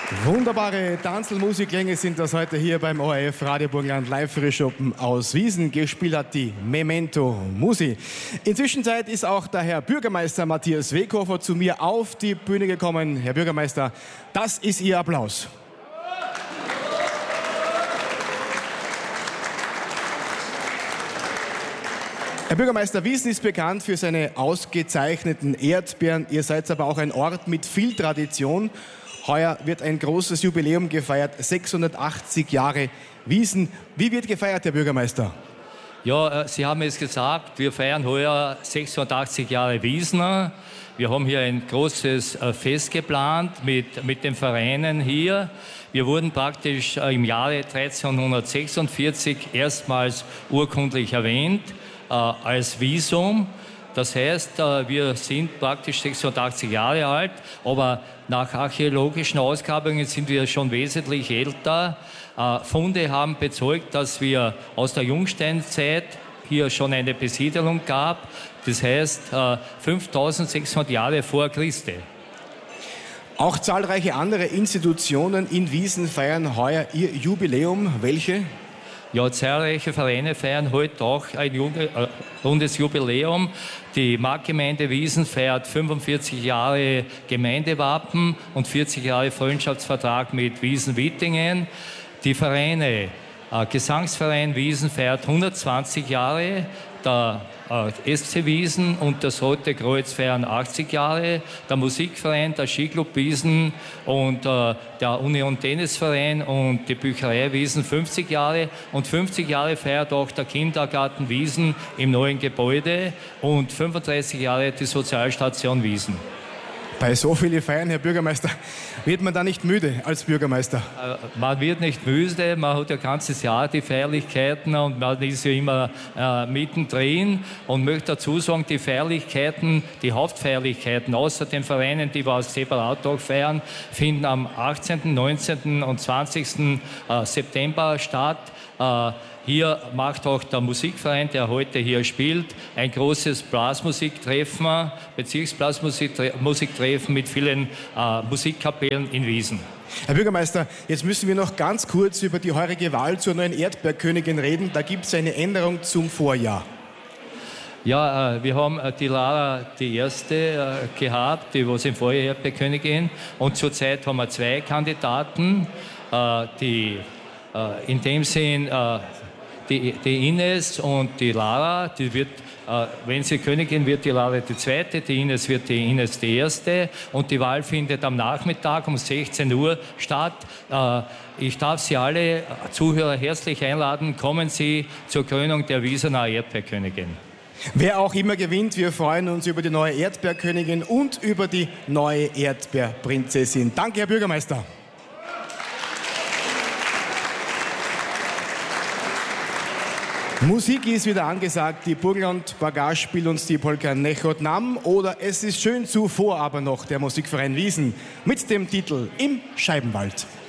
Wunderbare Tanzelmusikklänge sind das heute hier beim ORF Radio Burgenland Live Frühschoppen aus Wiesen. Gespielt hat die Memento Musi. Inzwischen ist auch der Herr Bürgermeister Matthias Weghofer zu mir auf die Bühne gekommen. Herr Bürgermeister, das ist Ihr Applaus. Herr Bürgermeister, Wiesen ist bekannt für seine ausgezeichneten Erdbeeren. Ihr seid aber auch ein Ort mit viel Tradition. Heuer wird ein großes Jubiläum gefeiert, 680 Jahre Wiesen. Wie wird gefeiert, Herr Bürgermeister? Ja, Sie haben es gesagt, wir feiern heuer 680 Jahre Wiesen. Wir haben hier ein großes Fest geplant mit den Vereinen hier. Wir wurden praktisch im Jahre 1346 erstmals urkundlich erwähnt als Wiesum. Das heißt, wir sind praktisch 680 Jahre alt, aber nach archäologischen Ausgrabungen sind wir schon wesentlich älter. Funde haben bezeugt, dass wir aus der Jungsteinzeit hier schon eine Besiedelung gab. Das heißt, 5600 Jahre vor Christi. Auch zahlreiche andere Institutionen in Wiesen feiern heuer ihr Jubiläum. Welche? Ja, zahlreiche Vereine feiern heute auch ein rundes Jubiläum. Die Marktgemeinde Wiesen feiert 45 Jahre Gemeindewappen und 40 Jahre Freundschaftsvertrag mit Wiesen-Wittingen. Die Vereine, Gesangsverein Wiesen feiert 120 Jahre, der SC Wiesen und das Rote Kreuz feiern 80 Jahre, der Musikverein, der Skiclub Wiesen und der Union Tennisverein und die Bücherei Wiesen 50 Jahre und 50 Jahre feiert auch der Kindergarten Wiesen im neuen Gebäude und 35 Jahre die Sozialstation Wiesen. Bei so vielen Feiern, Herr Bürgermeister, wird man da nicht müde als Bürgermeister? Man wird nicht müde, man hat ja ganzes Jahr die Feierlichkeiten und man ist ja immer mittendrin und möchte dazu sagen, die Feierlichkeiten, die Hauptfeierlichkeiten außer den Vereinen, die wir als Separattag feiern, finden am 18., 19. und 20. September statt. Hier macht auch der Musikverein, der heute hier spielt, ein großes Blasmusiktreffen, Bezirksblasmusiktreffen mit vielen Musikkapellen in Wiesen. Herr Bürgermeister, jetzt müssen wir noch ganz kurz über die heurige Wahl zur neuen Erdbeerkönigin reden. Da gibt es eine Änderung zum Vorjahr. Ja, wir haben die Lara, die erste, gehabt, die was im Vorjahr Erdbeerkönigin. Und zurzeit haben wir zwei Kandidaten, die in dem Sinn die Ines und die Lara, die wird, wenn sie Königin wird, die Lara die zweite, die Ines wird die Ines die erste und die Wahl findet am Nachmittag um 16 Uhr statt. Ich darf Sie alle Zuhörer herzlich einladen, kommen Sie zur Krönung der Wiesener Erdbeerkönigin. Wer auch immer gewinnt, wir freuen uns über die neue Erdbeerkönigin und über die neue Erdbeerprinzessin. Danke, Herr Bürgermeister. Musik ist wieder angesagt. Die Burgenland Bagage spielt uns die Polka Nechot Nam oder Es ist schön zuvor aber noch der Musikverein Wiesen mit dem Titel Im Scheibenwald.